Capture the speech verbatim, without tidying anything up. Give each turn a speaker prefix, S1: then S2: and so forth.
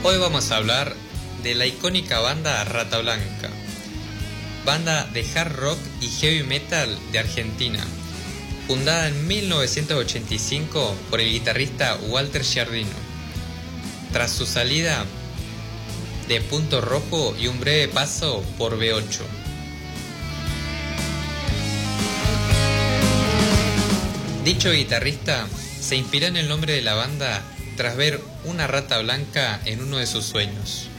S1: Hoy vamos a hablar de la icónica banda Rata Blanca, banda de hard rock y heavy metal de Argentina, fundada en mil novecientos ochenta y cinco por el guitarrista Walter Giardino. Tras su salida de Punto Rojo y un breve paso por B ocho. Dicho guitarrista se inspiró en el nombre de la banda tras ver una rata blanca en uno de sus sueños.